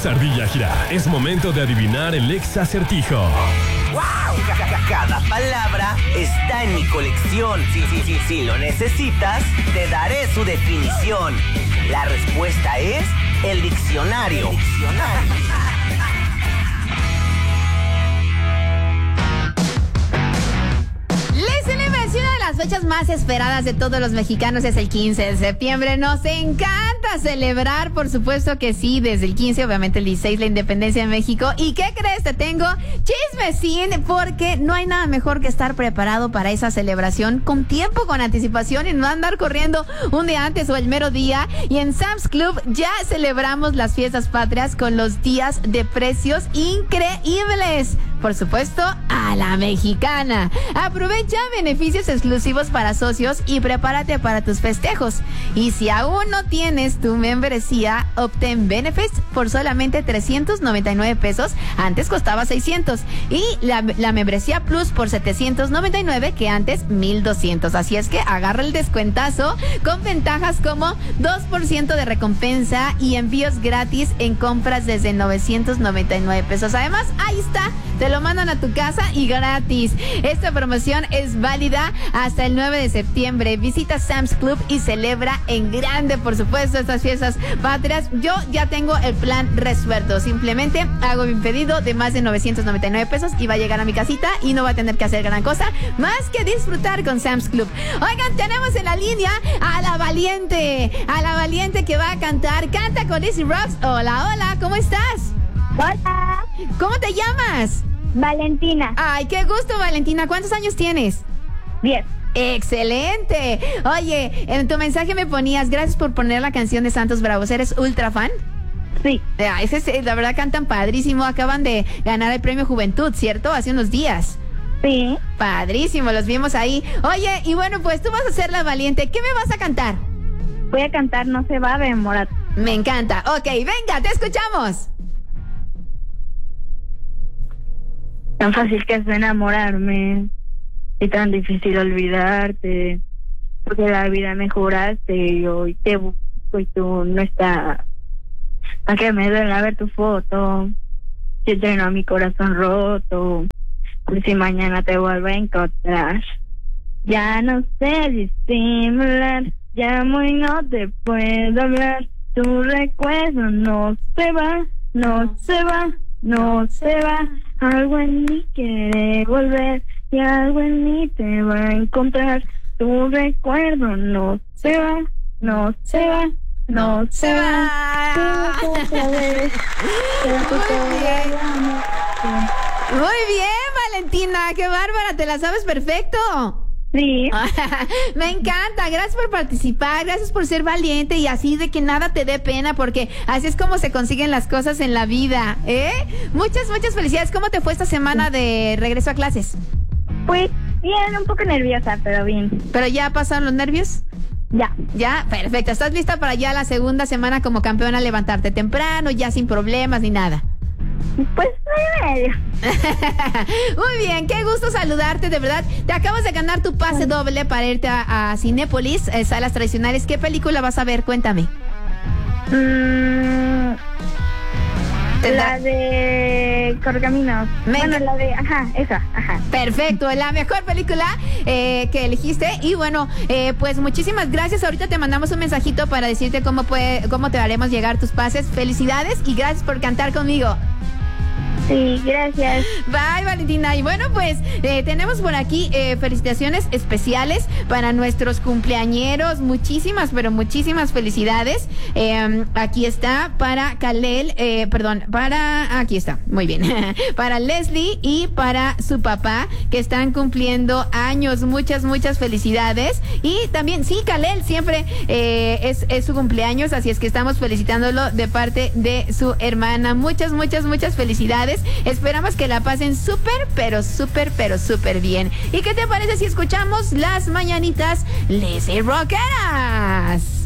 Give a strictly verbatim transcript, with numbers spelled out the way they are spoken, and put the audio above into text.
lunes, Ardilla Gira. Es momento de adivinar el ex acertijo. ¡Wow! Cada palabra está en mi colección. Sí, sí, sí, si lo necesitas, te daré su definición. La respuesta es el diccionario. El diccionario. Las fechas más esperadas de todos los mexicanos es el quince de septiembre. Nos encanta celebrar, por supuesto que sí, desde el quince, obviamente el dieciséis, la independencia de México. ¿Y qué crees? Te tengo chismecín, porque no hay nada mejor que estar preparado para esa celebración con tiempo, con anticipación, y no andar corriendo un día antes o el mero día. Y en Sam's Club ya celebramos las fiestas patrias con los días de precios increíbles. Por supuesto, a la mexicana. Aprovecha beneficios exclusivos para socios y prepárate para tus festejos. Y si aún no tienes tu membresía, obtén benefits por solamente trescientos noventa y nueve pesos. Antes costaba seiscientos. Y la, la membresía Plus por setecientos noventa y nueve, que antes mil doscientos. Así es que agarra el descuentazo con ventajas como dos por ciento de recompensa y envíos gratis en compras desde novecientos noventa y nueve pesos. Además, ahí está, te lo mandan a tu casa y gratis. Esta promoción es válida hasta el nueve de septiembre. Visita Sam's Club y celebra en grande, por supuesto, estas fiestas patrias. Yo ya tengo el plan resuelto. Simplemente hago mi pedido de más de novecientos noventa y nueve pesos y va a llegar a mi casita y no va a tener que hacer gran cosa más que disfrutar con Sam's Club. Oigan, tenemos en la línea a la valiente, a la valiente que va a cantar. Canta con Easy Rocks. Hola, hola, ¿cómo estás? Hola. ¿Cómo te llamas? Valentina. Ay, qué gusto, Valentina. ¿Cuántos años tienes? Diez. ¡Excelente! Oye, en tu mensaje me ponías, gracias por poner la canción de Santos Bravos. ¿Eres ultra fan? Sí. Ah, ese es, la verdad cantan padrísimo. Acaban de ganar el premio Juventud, ¿cierto? Hace unos días. Sí. Padrísimo, los vimos ahí. Oye, y bueno, pues tú vas a ser la valiente. ¿Qué me vas a cantar? Voy a cantar No se va de Morat. Me encanta. Ok, venga, te escuchamos. Tan fácil que es enamorarme y tan difícil olvidarte, porque la vida me juraste y hoy te busco y tú no estás. A que me duele ver tu foto, si lleno a mi corazón roto, por si mañana te vuelvo a encontrar. Ya no sé disimular, llamo y no te puedo hablar. Tu recuerdo no se va, no se va, no se va. Algo en mí quiere volver y algo en mí te va a encontrar. Tu recuerdo no se va, no se va, no se va. Muy bien, Valentina, qué bárbara, te la sabes perfecto. Sí. Me encanta, gracias por participar, gracias por ser valiente y así de que nada te dé pena, porque así es como se consiguen las cosas en la vida, ¿eh? Muchas, muchas felicidades. ¿Cómo te fue esta semana de regreso a clases? Pues bien, un poco nerviosa, pero bien. ¿Pero ya pasaron los nervios? Ya. Ya, perfecto. ¿Estás lista para ya la segunda semana como campeona levantarte temprano, ya sin problemas ni nada? Pues nueve y medio. Muy bien, qué gusto saludarte, de verdad. Te acabas de ganar tu pase doble para irte a, a Cinépolis, eh, salas tradicionales. ¿Qué película vas a ver? Cuéntame. Mm, la de Correcaminos. Me bueno, enc- la de... Ajá, esa, ajá. Perfecto, la mejor película eh, que elegiste. Y bueno, eh, pues muchísimas gracias. Ahorita te mandamos un mensajito para decirte cómo, puede, cómo te haremos llegar tus pases. Felicidades y gracias por cantar conmigo. Sí, gracias. Bye, Valentina. Y bueno, pues eh, tenemos por aquí eh, felicitaciones especiales para nuestros cumpleañeros. Muchísimas, pero muchísimas felicidades. Eh, aquí está para Kalel, eh, perdón, para, aquí está, muy bien. Para Leslie y para su papá, que están cumpliendo años. Muchas, muchas felicidades. Y también, sí, Kalel siempre eh, es, es su cumpleaños, así es que estamos felicitándolo de parte de su hermana. Muchas, muchas, muchas felicidades. Esperamos que la pasen súper, pero súper, pero súper bien. ¿Y qué te parece si escuchamos las mañanitas Lazy Rockeras?